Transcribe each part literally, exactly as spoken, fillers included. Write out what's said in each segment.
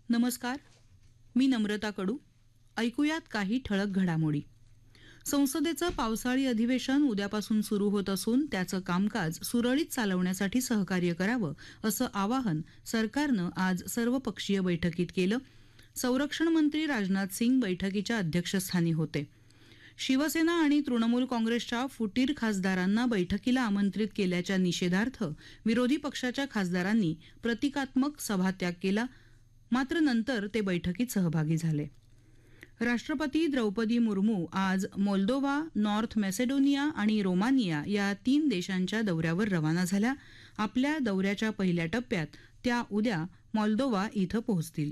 नमस्कार, मी नम्रता कडू. ऐकूयात काही ठळक घडामोडी. संसदेचं पावसाळी अधिवेशन उद्यापासून सुरू होत असून त्याचं कामकाज सुरळीत चालवण्यासाठी सहकार्य करावं असं आवाहन सरकारनं आज सर्वपक्षीय बैठकीत केलं. संरक्षण मंत्री राजनाथ सिंग बैठकीच्या अध्यक्षस्थानी होते. शिवसेना आणि तृणमूल काँग्रेसच्या फुटीर खासदारांना बैठकीला आमंत्रित केल्याच्या निषेधार्थ विरोधी पक्षाच्या खासदारांनी प्रतिकात्मक सभात्याग केला. मात्र नंतर ते बैठकीत सहभागी झाले. राष्ट्रपती द्रौपदी मुर्मू आज मोल्दोवा, नॉर्थ मॅसेडोनिया आणि रोमानिया या तीन देशांच्या दौऱ्यावर रवाना झाल्या. आपल्या दौऱ्याच्या पहिल्या टप्प्यात त्या उद्या मोल्दोवा इथं पोहोचतील.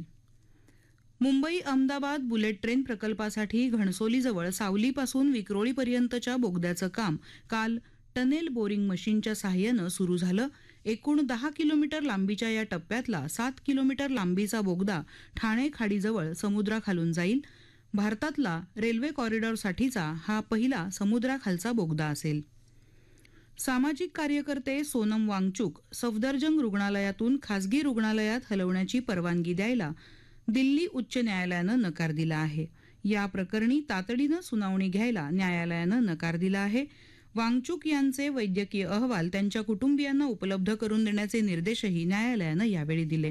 मुंबई अहमदाबाद बुलेट ट्रेन प्रकल्पासाठी घणसोलीजवळ सावलीपासून विक्रोळीपर्यंतच्या बोगद्याचं काम काल टनेल बोरिंग मशीनच्या साहाय्यानं सुरू झालं. एकूण दहा किलोमीटर लांबीच्या या टप्प्यातला सात किलोमीटर लांबीचा बोगदा ठाणे खाडीजवळ समुद्राखालून जाईल. भारतातला रेल्वे कॉरिडॉरसाठीचा हा पहिला समुद्राखालचा बोगदा असेल. सामाजिक कार्यकर्ते सोनम वांगचुक सफदरजंग रुग्णालयातून खासगी रुग्णालयात हलवण्याची परवानगी द्यायला दिल्ली उच्च न्यायालयानं नकार दिला आहे. या प्रकरणी तातडीनं सुनावणी घ्यायला न्यायालयानं नकार दिला आहे. वांगचुक यांचे वैद्यकीय अहवाल त्यांच्या कुटुंबियांना उपलब्ध करून देण्याचे निर्देशही न्यायालयानं यावेळी दिले.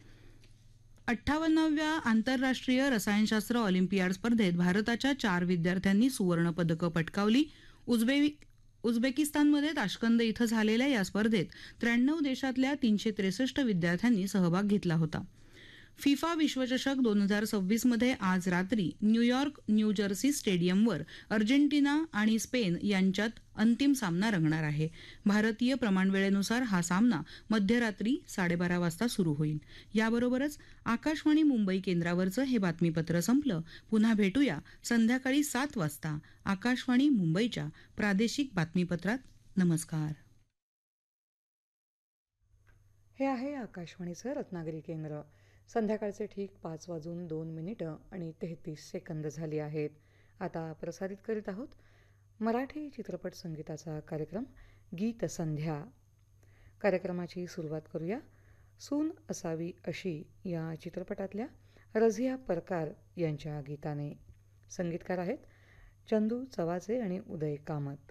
अठ्ठावन्नाव्या आंतरराष्ट्रीय रसायनशास्त्र ऑलिम्पियाड स्पर्धेत भारताच्या चार विद्यार्थ्यांनी सुवर्ण पदकं पटकावली. उझबे उझबेकिस्तानमध्ये ताश्कंद इथं झालेल्या या स्पर्धेत त्र्याण्णव देशातल्या तीनशे त्रेसष्ट विद्यार्थ्यांनी सहभाग घेतला होता. फिफा विश्वचषक दोन हजार सव्वीस मध्ये आज रात्री न्यूयॉर्क न्यू जर्सी स्टेडियमवर अर्जेंटिना आणि स्पेन यांच्यात अंतिम सामना रंगणार आहे. भारतीय प्रमाणवेळेनुसार हा सामना मध्यरात्री साडेबारा वाजता सुरू होईल. याबरोबरच आकाशवाणी मुंबई केंद्रावरचं हे बातमीपत्र संपलं. पुन्हा भेटूया संध्याकाळी सात वाजता आकाशवाणी मुंबईच्या प्रादेशिक बातमीपत्रात. नमस्कार. हे आहे आकाशवाणीचं रत्नागिरी केंद्र. संध्याकाळचे ठीक पाच वाजून दोन मिनिटं आणि तेहतीस सेकंद झाली आहेत. आता प्रसारित करीत आहोत मराठी चित्रपट संगीताचा कार्यक्रम गीत संध्या. कार्यक्रमाची सुरुवात करूया सून असावी अशी या चित्रपटातल्या रझिया परकार यांच्या गीताने. संगीतकार आहेत चंदू चवाचे आणि उदय कामत.